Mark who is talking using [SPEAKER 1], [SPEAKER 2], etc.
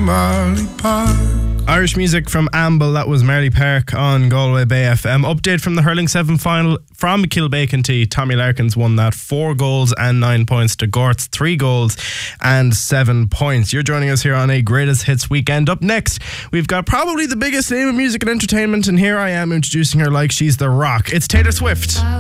[SPEAKER 1] Marley Park.
[SPEAKER 2] Irish music from Amble, that was Marley Park on Galway Bay FM. Update from the Hurling 7 final from Kilbacon. Tommy Larkins won that, 4 goals and 9 points to Gort's 3 goals and 7 points. You're joining us here on a Greatest Hits weekend. Up next, we've got probably the biggest name of music and entertainment, and here I am introducing her like she's The Rock. It's Taylor Swift.